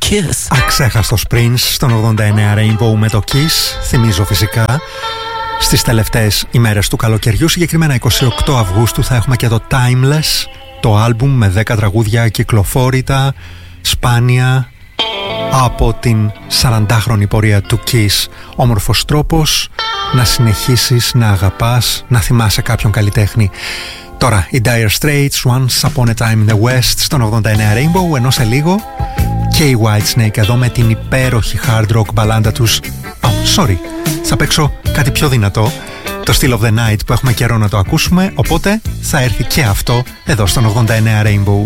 Kiss. Αξέχαστος Prince στον 89 Rainbow με το Kiss. Θυμίζω φυσικά στις τελευταίες ημέρες του καλοκαιριού, συγκεκριμένα 28 Αυγούστου, θα έχουμε και το Timeless, το άλμπουμ με 10 τραγούδια κυκλοφόρητα, σπάνια από την 40χρονη πορεία του Kiss. Όμορφος τρόπος να συνεχίσεις να αγαπάς, να θυμάσαι κάποιον καλλιτέχνη. Τώρα οι Dire Straits, Once Upon a Time in the West στον 89 Rainbow, ενώ σε λίγο και οι Whitesnake εδώ με την υπέροχη hard rock μπαλάντα τους. Θα παίξω κάτι πιο δυνατό, το Still of the Night, που έχουμε καιρό να το ακούσουμε, οπότε θα έρθει και αυτό εδώ στον 89 Rainbow.